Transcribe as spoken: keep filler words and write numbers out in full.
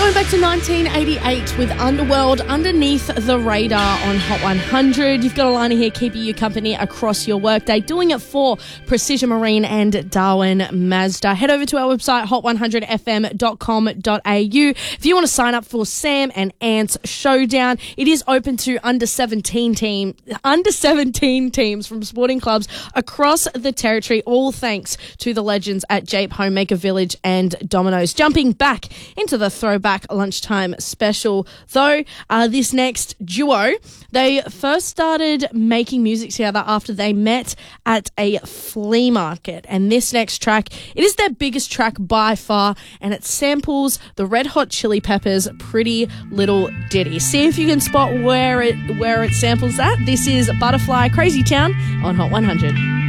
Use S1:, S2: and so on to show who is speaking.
S1: Going back to nineteen eighty-eight with Underworld, Underneath the Radar on Hot one hundred. You've got Alana here keeping you company across your workday, doing it for Precision Marine and Darwin Mazda. Head over to our website, hot one hundred f m dot com dot a u. If you want to sign up for Sam and Ant's Showdown, it is open to under seventeen team, under seventeen teams from sporting clubs across the territory, all thanks to the legends at Jape Homemaker Village and Domino's. Jumping back into the throwback lunchtime special, though, uh, this next duo, they first started making music together after they met at a flea market, and this next track, it is their biggest track by far, and it samples the Red Hot Chili Peppers' Pretty Little Ditty. See if you can spot where it where it samples that. This is Butterfly Crazy Town on Hot one hundred.